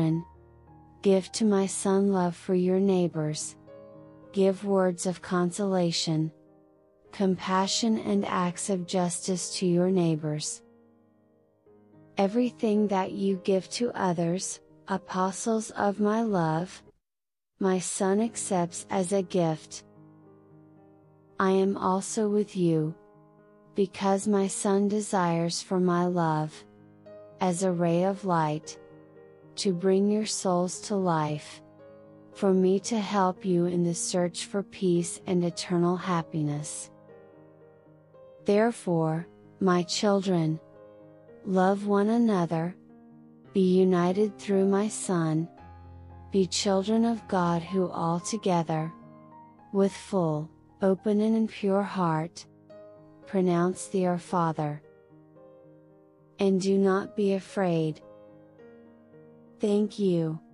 children, give to my son love for your neighbors. Give words of consolation, compassion and acts of justice to your neighbors. Everything that you give to others, apostles of my love, my son accepts as a gift. I am also with you, because my son desires for my love, as a ray of light, to bring your souls to life, for me to help you in the search for peace and eternal happiness. Therefore, my children, love one another, be united through my Son, be children of God who all together, with full, open and pure heart, pronounce the Our Father. And do not be afraid. Thank you.